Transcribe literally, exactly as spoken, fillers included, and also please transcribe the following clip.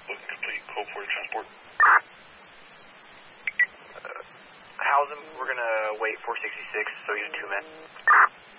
Looking complete. Code for transport. Uh, house him. We're gonna wait four sixty-six, so he's two men.